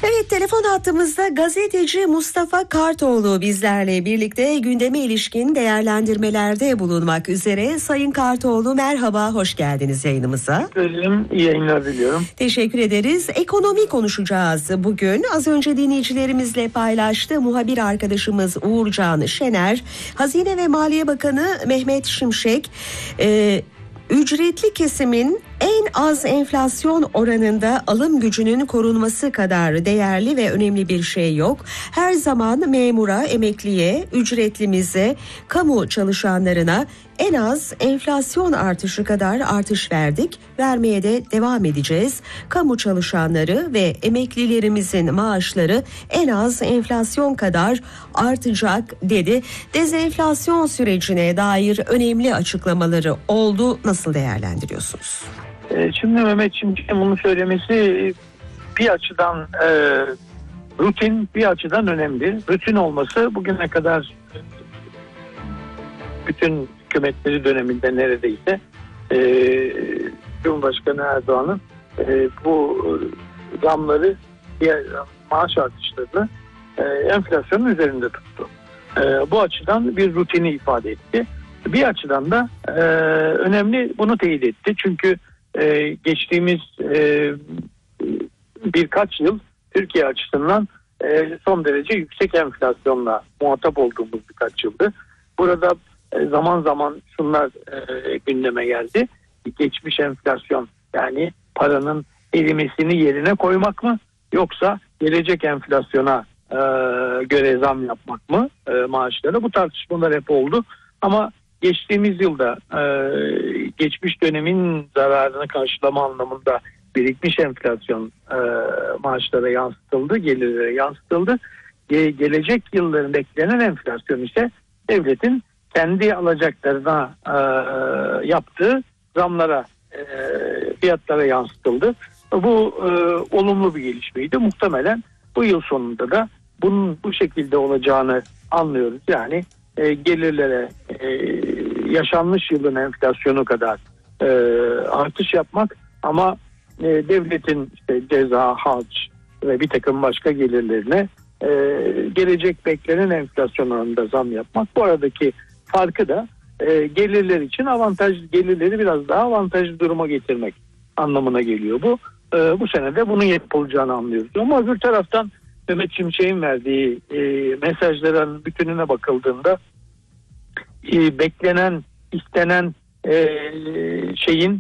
Evet, telefon hattımızda gazeteci Mustafa Kartoğlu bizlerle birlikte gündeme ilişkin değerlendirmelerde bulunmak üzere. Sayın Kartoğlu, merhaba, hoş geldiniz yayınımıza. İyi yayınlar diliyorum. Teşekkür ederiz. Ekonomi konuşacağız bugün. Az önce dinleyicilerimizle paylaştı muhabir arkadaşımız Uğurcan Şener. Hazine ve Maliye Bakanı Mehmet Şimşek, ücretli kesimin en az enflasyon oranında alım gücünün korunması kadar değerli ve önemli bir şey yok. Her zaman memura, emekliye, ücretlimize, kamu çalışanlarına en az enflasyon artışı kadar artış verdik. Vermeye de devam edeceğiz. Kamu çalışanları ve emeklilerimizin maaşları en az enflasyon kadar artacak dedi. Dezenflasyon sürecine dair önemli açıklamaları oldu. Nasıl değerlendiriyorsunuz? Şimdi Mehmet Şimşek'in bunu söylemesi bir açıdan rutin, bir açıdan önemli. Rutin olması bugüne kadar bütün hükümetleri döneminde neredeyse Cumhurbaşkanı Erdoğan'ın bu zamları, maaş artışlarını enflasyonun üzerinde tuttu. Bu açıdan bir rutini ifade etti. Bir açıdan da önemli, bunu teyit etti. Çünkü geçtiğimiz birkaç yıl Türkiye açısından son derece yüksek enflasyonla muhatap olduğumuz birkaç yıldı. Burada zaman zaman şunlar gündeme geldi. Geçmiş enflasyon, yani paranın erimesini yerine koymak mı, yoksa gelecek enflasyona göre zam yapmak mı maaşlara? Bu tartışmalar hep oldu. Ama geçtiğimiz yılda geçmiş dönemin zararını karşılama anlamında birikmiş enflasyon maaşlara yansıtıldı, gelirlere yansıtıldı. Gelecek yılların beklenen enflasyon ise devletin kendi alacaklarına yaptığı zamlara, fiyatlara yansıtıldı. Bu olumlu bir gelişmeydi. Muhtemelen bu yıl sonunda da bunun bu şekilde olacağını anlıyoruz. Yani gelirlere yaşanmış yılın enflasyonu kadar artış yapmak, ama devletin işte ceza, harç ve bir takım başka gelirlerine gelecek beklenen enflasyon oranında zam yapmak. Bu aradaki farkı da gelirler için gelirleri biraz daha avantajlı duruma getirmek anlamına geliyor bu. Bu sene de bunun yapılacağını anlıyoruz. Ama öbür taraftan Mehmet Şimşek'in verdiği mesajların bütününe bakıldığında beklenen, istenen şeyin